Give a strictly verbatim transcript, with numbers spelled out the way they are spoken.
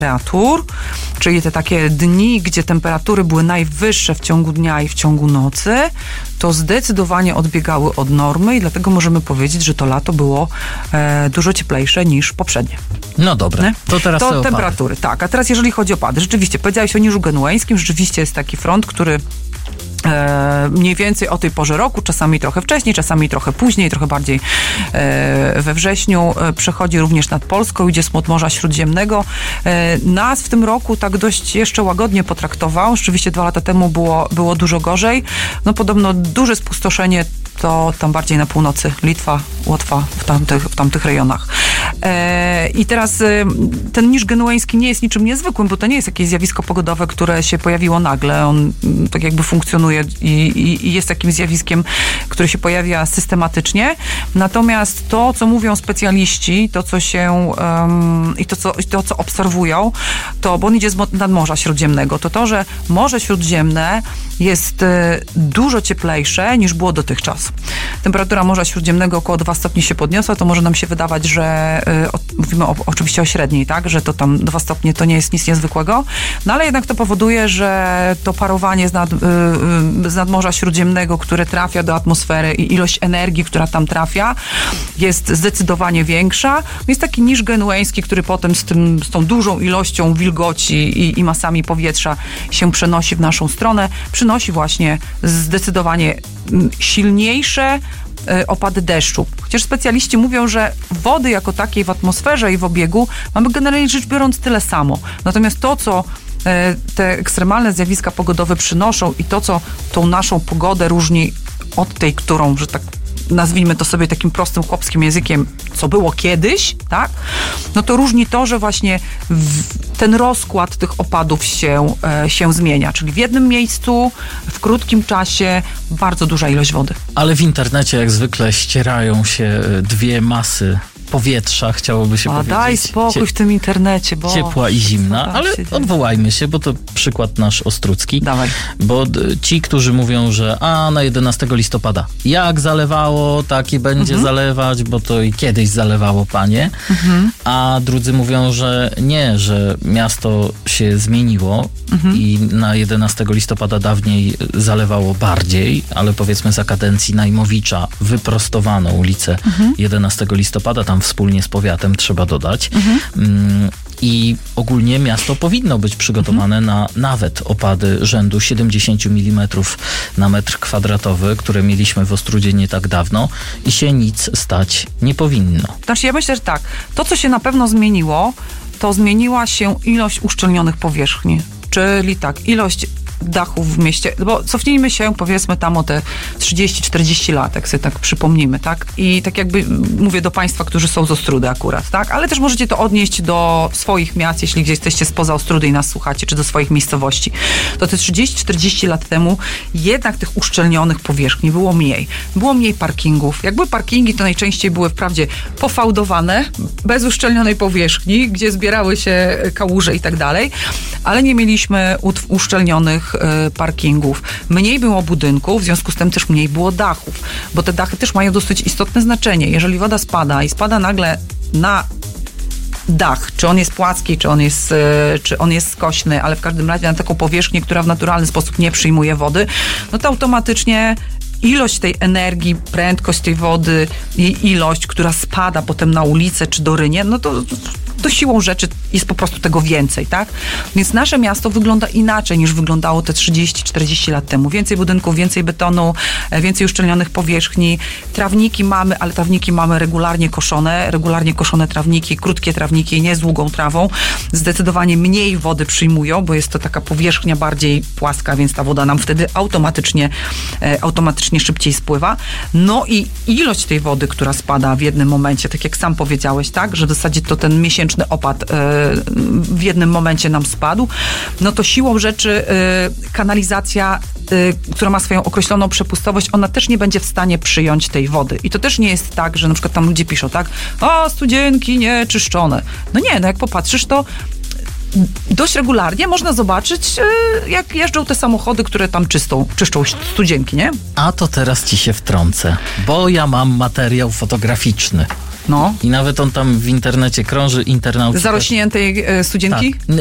temperatur, czyli te takie dni, gdzie temperatury były najwyższe w ciągu dnia i w ciągu nocy, to zdecydowanie odbiegały od normy i dlatego możemy powiedzieć, że to lato było e, dużo cieplejsze niż poprzednie. No dobra, nie? to teraz To temperatury, tak. A teraz jeżeli chodzi o opady, rzeczywiście, powiedziałeś o niżu genueńskim, rzeczywiście jest taki front, który E, mniej więcej o tej porze roku, czasami trochę wcześniej, czasami trochę później, trochę bardziej e, we wrześniu e, przechodzi również nad Polską, idzie z Morza Śródziemnego. E, nas w tym roku tak dość jeszcze łagodnie potraktował. Rzeczywiście dwa lata temu było, było dużo gorzej. No podobno duże spustoszenie to tam bardziej na północy, Litwa, Łotwa, w tamtych, w tamtych rejonach. E, I teraz e, ten niż genueński nie jest niczym niezwykłym, bo to nie jest jakieś zjawisko pogodowe, które się pojawiło nagle. On m, tak jakby funkcjonuje i, i, i jest takim zjawiskiem, które się pojawia systematycznie. Natomiast to, co mówią specjaliści, to, co się um, i to co, to, co obserwują, to, bo on idzie z nadmorza Śródziemnego, to to, że Morze Śródziemne jest e, dużo cieplejsze niż było dotychczas. Temperatura Morza Śródziemnego około dwa stopnie się podniosła, to może nam się wydawać, że y, o, mówimy o, oczywiście o średniej, tak, że to tam dwa stopnie to nie jest nic niezwykłego, no ale jednak to powoduje, że to parowanie z, nad, y, y, z nadmorza Śródziemnego, które trafia do atmosfery i ilość energii, która tam trafia, jest zdecydowanie większa. Jest taki niż genueński, który potem z, tym, z tą dużą ilością wilgoci i, i masami powietrza się przenosi w naszą stronę, przynosi właśnie zdecydowanie silniejsze opady deszczu. Chociaż specjaliści mówią, że wody jako takiej w atmosferze i w obiegu mamy generalnie rzecz biorąc tyle samo. Natomiast to, co te ekstremalne zjawiska pogodowe przynoszą i to, co tą naszą pogodę różni od tej, którą, że tak nazwijmy to sobie takim prostym chłopskim językiem, co było kiedyś, tak? No to różni to, że właśnie w, ten rozkład tych opadów się, e, się zmienia. Czyli w jednym miejscu, w krótkim czasie bardzo duża ilość wody. Ale w internecie jak zwykle ścierają się dwie masy powietrza, chciałoby się A powiedzieć. daj spokój w tym internecie, bo... Ciepła i zimna, ale odwołajmy się, bo to przykład nasz ostrucki. Dawaj. Bo ci, którzy mówią, że a na jedenastego listopada jak zalewało, tak i będzie mhm. zalewać, bo to i kiedyś zalewało, panie. Mhm. A drudzy mówią, że nie, że miasto się zmieniło mhm. i na jedenastego listopada dawniej zalewało bardziej, ale powiedzmy za kadencji Najmowicza wyprostowano ulicę mhm. jedenastego listopada, tam wspólnie z powiatem, trzeba dodać. Mhm. I ogólnie miasto powinno być przygotowane mhm. na nawet opady rzędu siedemdziesiąt milimetrów na metr kwadratowy, które mieliśmy w Ostródzie nie tak dawno i się nic stać nie powinno. Znaczy ja myślę, że tak. To, co się na pewno zmieniło, to zmieniła się ilość uszczelnionych powierzchni. Czyli tak, ilość dachów w mieście, bo cofnijmy się powiedzmy tam o te trzydzieści czterdzieści lat, jak sobie tak przypomnimy, tak? I tak jakby mówię do państwa, którzy są z Ostródy akurat, tak? Ale też możecie to odnieść do swoich miast, jeśli gdzieś jesteście spoza Ostródy i nas słuchacie, czy do swoich miejscowości. To te trzydzieści czterdzieści lat temu jednak tych uszczelnionych powierzchni było mniej. Było mniej parkingów. Jak były parkingi, to najczęściej były wprawdzie pofałdowane, bez uszczelnionej powierzchni, gdzie zbierały się kałuże i tak dalej, ale nie mieliśmy uszczelnionych parkingów. Mniej było budynków, w związku z tym też mniej było dachów, bo te dachy też mają dosyć istotne znaczenie. Jeżeli woda spada i spada nagle na dach, czy on jest płaski, czy on jest, czy on jest skośny, ale w każdym razie na taką powierzchnię, która w naturalny sposób nie przyjmuje wody, no to automatycznie ilość tej energii, prędkość tej wody i ilość, która spada potem na ulicę czy do rynie, no to to siłą rzeczy jest po prostu tego więcej, tak? Więc nasze miasto wygląda inaczej niż wyglądało te trzydzieści czterdzieści lat temu. Więcej budynków, więcej betonu, więcej uszczelnionych powierzchni. Trawniki mamy, ale trawniki mamy regularnie koszone, regularnie koszone trawniki, krótkie trawniki, nie z długą trawą. Zdecydowanie mniej wody przyjmują, bo jest to taka powierzchnia bardziej płaska, więc ta woda nam wtedy automatycznie, automatycznie szybciej spływa. No i ilość tej wody, która spada w jednym momencie, tak jak sam powiedziałeś, tak? Że w zasadzie to ten miesięczny opad w jednym momencie nam spadł, no to siłą rzeczy kanalizacja, która ma swoją określoną przepustowość, ona też nie będzie w stanie przyjąć tej wody. I to też nie jest tak, że na przykład tam ludzie piszą, tak, a studzienki nieczyszczone. No nie, no jak popatrzysz, to dość regularnie można zobaczyć, jak jeżdżą te samochody, które tam czystą, czyszczą studzienki, nie? A to teraz ci się wtrącę, bo ja mam materiał fotograficzny. No. I nawet on tam w internecie krąży, internauci. Zarośniętej e, studzienki? Tak. N-